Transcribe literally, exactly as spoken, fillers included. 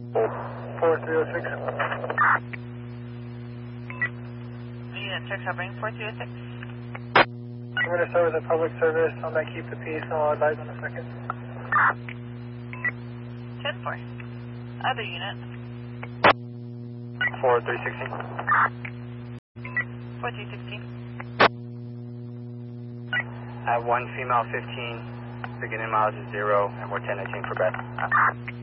four three oh six. Unit check covering four three oh six. I'm going to start with a public service on that keep the peace and I'll advise in a second. ten four. Other unit. four three sixteen. four three sixteen. I have one female fifteen, beginning mileage is zero, and we're ten eighteen for bed.